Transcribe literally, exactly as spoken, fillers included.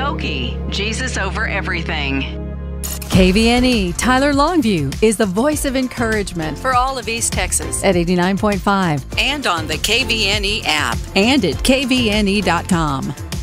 Skokie, Jesus over everything. K V N E Tyler Longview is the voice of encouragement for all of East Texas at eighty-nine point five and on the K V N E app and at K V N E dot com.